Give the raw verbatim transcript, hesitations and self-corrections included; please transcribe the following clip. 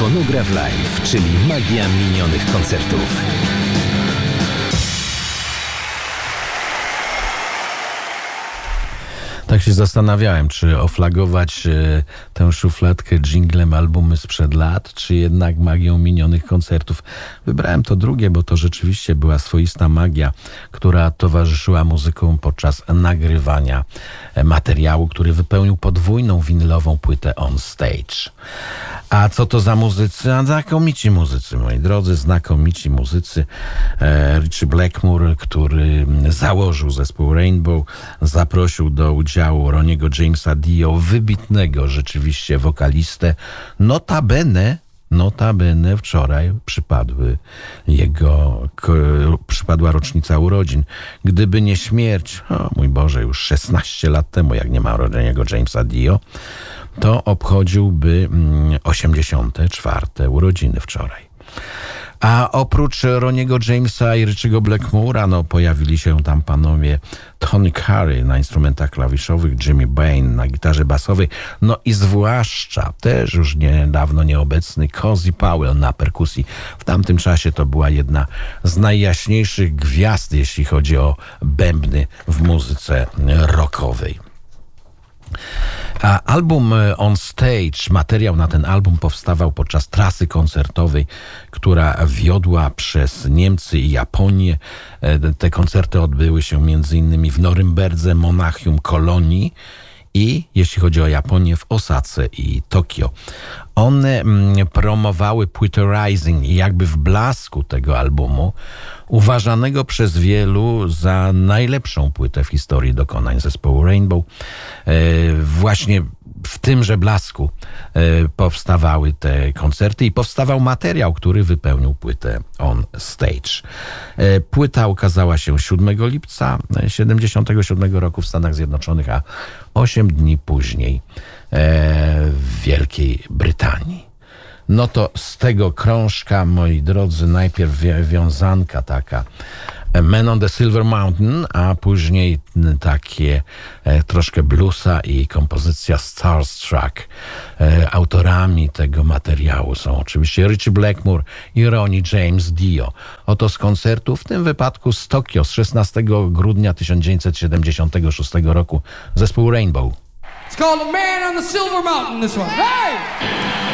Fonograf Live, czyli magia minionych koncertów. Tak się zastanawiałem, czy oflagować e, tę szufladkę dżinglem albumy sprzed lat, czy jednak magią minionych koncertów. Wybrałem to drugie, bo to rzeczywiście była swoista magia, która towarzyszyła muzykom podczas nagrywania e, materiału, który wypełnił podwójną winylową płytę On Stage. A co to za muzycy? A znakomici muzycy, moi drodzy, znakomici muzycy. E, Ritchie Blackmore, który założył zespół Rainbow, zaprosił do udziału Roniego Jamesa Dio, wybitnego rzeczywiście wokalistę. Notabene, notabene wczoraj przypadły jego, k, przypadła rocznica urodzin. Gdyby nie śmierć, o mój Boże, już szesnaście lat temu, jak nie ma Roniego Jamesa Dio, to obchodziłby osiemdziesiąte czwarte urodziny wczoraj. A oprócz Roniego Jamesa i Richiego Blackmore'a, no pojawili się tam panowie Tony Carey na instrumentach klawiszowych, Jimmy Bain na gitarze basowej, no i zwłaszcza też już niedawno nieobecny Cozy Powell na perkusji. W tamtym czasie to była jedna z najjaśniejszych gwiazd, jeśli chodzi o bębny w muzyce rockowej. A album On Stage, materiał na ten album powstawał podczas trasy koncertowej, która wiodła przez Niemcy i Japonię. Te koncerty odbyły się między innymi w Norymberdze, Monachium, Kolonii i, jeśli chodzi o Japonię, w Osace i Tokio. One promowały płytę Rising i jakby w blasku tego albumu, uważanego przez wielu za najlepszą płytę w historii dokonań zespołu Rainbow, właśnie w tymże blasku powstawały te koncerty i powstawał materiał, który wypełnił płytę On Stage. Płyta ukazała się siódmego lipca siedemdziesiątego siódmego roku w Stanach Zjednoczonych, a osiem dni później w Wielkiej Brytanii. No to z tego krążka, moi drodzy, najpierw wiązanka taka Man on the Silver Mountain, a później takie e, troszkę bluesa i kompozycja Starstruck. E, autorami tego materiału są oczywiście Ritchie Blackmore i Ronnie James Dio. Oto z koncertu, w tym wypadku z Tokio z szesnastego grudnia tysiąc dziewięćset siedemdziesiątego szóstego roku, zespół Rainbow. It's called a Man on the Silver Mountain, this one. Hey!